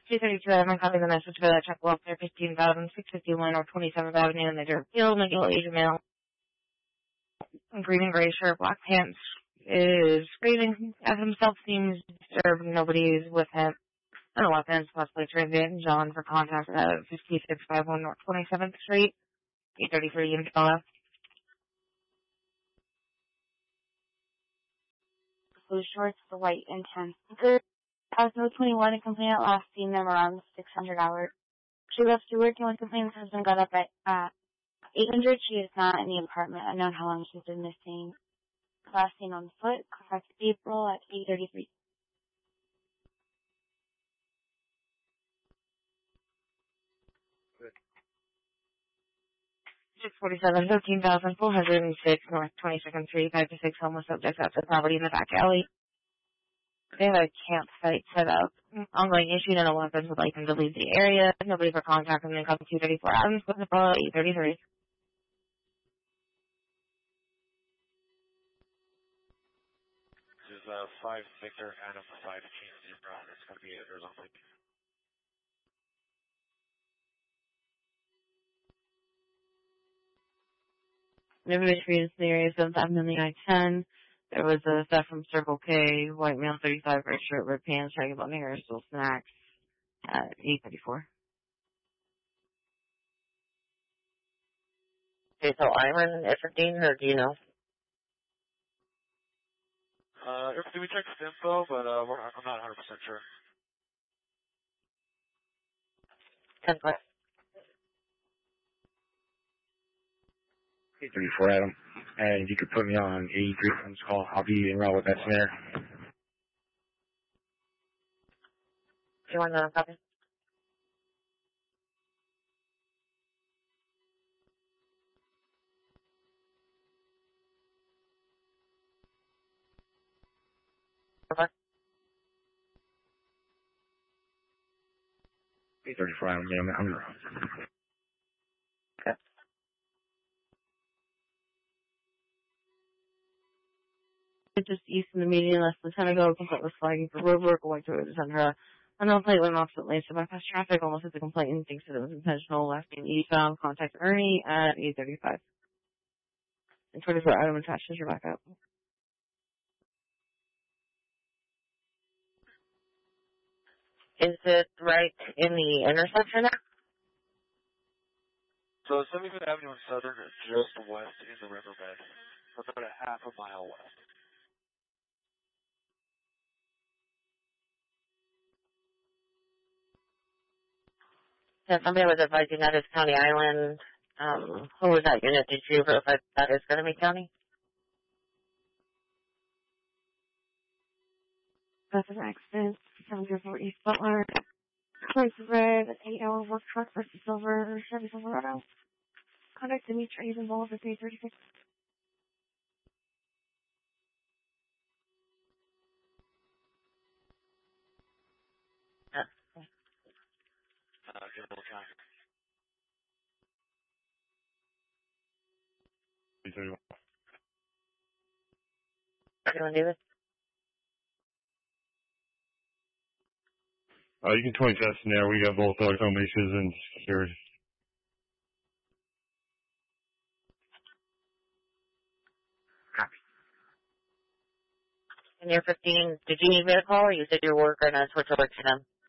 232 Admin, copy the message for that check welfare 15,651 or 27th Avenue in the Dirt Field, McGill, Asian male. Green and gray shirt, black pants, is screaming at himself, seems disturbed, nobody's with him. No weapons, possibly transient, John for contact at 5651 North 27th Street, 833 Unicella. Blue shorts, the white intense sneakers. Cosmo 21, a complainant last seen them around 600 hours. She left to work and when complainant's husband got up at 800, she is not in the apartment. Unknown how long she's been missing. Last seen on foot, contacted April at 8:33. 647, 13,406 North 22nd Street, 5 to 6 homeless subjects at the property in the back alley. They have a campsite set up. Ongoing issue, no weapons would like them to leave the area. Nobody for contact, and then come 234 Adams, with the 833. This is 5 Victor Adam 5 Team 0. It's going to be Arizona Lake. Neighborhood streets in the area of 7th Avenue and the I-10. There was a theft from Circle K, white male 35, red shirt, red pants, shaggy blonde hair, still snacks at 8:34. Okay, so Iron at 15, or do you know? We checked info, but I'm not 100% sure. 10 foot. 834 Adam, and you could put me on 83 on this call. I'll be en route with that snare. Do you want another copy? Okay. 834 Adam, yeah, I'm en route. Okay. Just east of the median, less than 10 ago, complaint was flagging for roadwork, a white Toyota Sentra. Unknown plate went off the lane to bypass traffic, almost hit the complainant, thinks that it was intentional, last name eastbound, contact Ernie at 8:35. And 24 Adam attached your backup. Is it right in the intersection there? So 75th Avenue and Southern is just west in the riverbed. About a half a mile west. Yeah, somebody was advising that is County Island. Who was that unit? Did you verify that is going to be county? That's an accident. 704 East Butler. Price is red. 8-hour work truck versus silver. Chevy Silverado. Contact Dimitri is involved at 8:36. Give it a little time. 831. You want to do this? You can 20 test in there. We got both automations and security. Copy. And you're 15. Did you need me to call, or you said you were going to switch over to them?